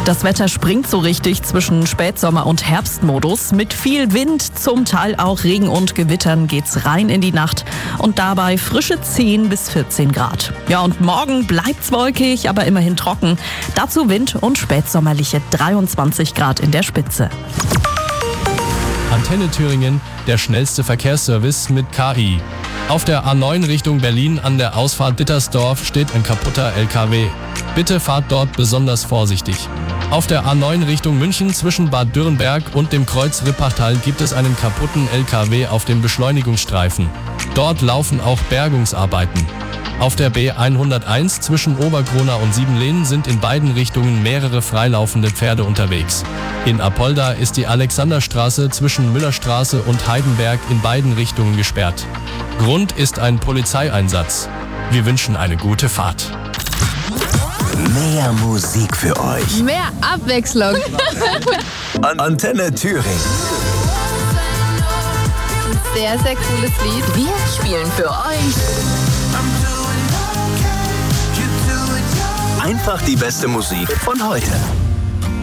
Das Wetter springt so richtig zwischen Spätsommer- und Herbstmodus. Mit viel Wind, zum Teil auch Regen und Gewittern geht's rein in die Nacht. Und dabei frische 10 bis 14 Grad. Ja, und morgen bleibt's wolkig, aber immerhin trocken. Dazu Wind und spätsommerliche 23 Grad in der Spitze. Antenne Thüringen, der schnellste Verkehrsservice mit KI. Auf der A9 Richtung Berlin an der Ausfahrt Dittersdorf steht ein kaputter LKW. Bitte fahrt dort besonders vorsichtig. Auf der A9 Richtung München zwischen Bad Dürrenberg und dem Kreuz Rippachtal gibt es einen kaputten LKW auf dem Beschleunigungsstreifen. Dort laufen auch Bergungsarbeiten. Auf der B101 zwischen Oberkrona und Siebenlehnen sind in beiden Richtungen mehrere freilaufende Pferde unterwegs. In Apolda ist die Alexanderstraße zwischen Müllerstraße und Heidenberg in beiden Richtungen gesperrt. Grund ist ein Polizeieinsatz. Wir wünschen eine gute Fahrt. Mehr Musik für euch. Mehr Abwechslung. Antenne Thüringen. Sehr, sehr cooles Lied. Wir spielen für euch Einfach die beste Musik von heute.